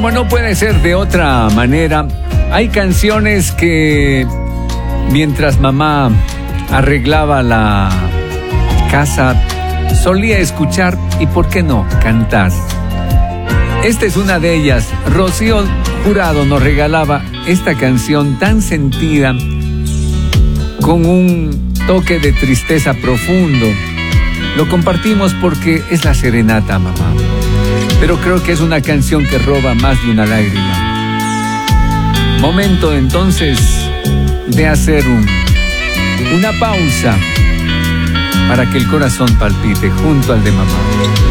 como no puede ser de otra manera, hay canciones que mientras mamá arreglaba la casa solía escuchar y, ¿por qué no?, cantar. Esta es una de ellas. Rocío Jurado nos regalaba esta canción tan sentida, con un toque de tristeza profundo. Lo compartimos porque es la serenata a mamá, pero creo que es una canción que roba más de una lágrima. Momento entonces de hacer una pausa para que el corazón palpite junto al de mamá.